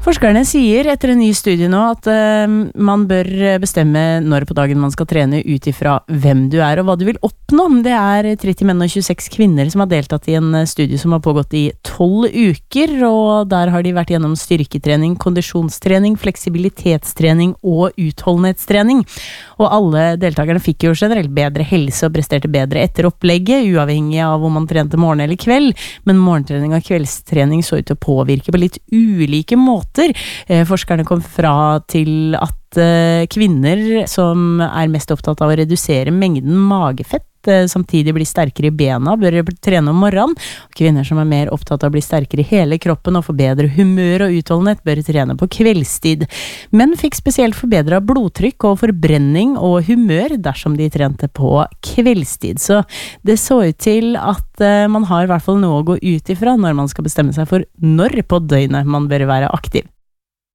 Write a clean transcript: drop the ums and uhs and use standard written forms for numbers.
Forskerne sier etter en ny studie nå at man bør bestemme når på dagen man skal trene ut ifra hvem du og hva du vil oppnå. Det 30 menn og 26 kvinner som har deltatt i en studie som har pågått i 12 uker, og der har de vært gjennom styrketrening, kondisjonstrening, fleksibilitetstrening og utholdenhetstrening. Og alle deltakerne fikk jo generelt bedre helse og presterte bedre etter opplegget, uavhengig av om man trente morgen eller kveld, men morgentrening og kveldstrening så ut til å påvirke på litt ulike måter. Forskerne kom fra til at kvinner som mest opptatt av å redusere mengden magefett, samtidig bli sterkere i bena, bør trene om morgenen. Kvinner som mer opptatt av å bli sterkere i hele kroppen og få bedre humør og utholdenhet, bør trene på kveldstid. Menn fikk spesielt forbedret blodtrykk og forbrenning og humør dersom de trente på kveldstid. Så det så ut til at man har i hvert fall noe å gå ut ifra når man skal bestemme seg for når på døgnet man bør være aktiv.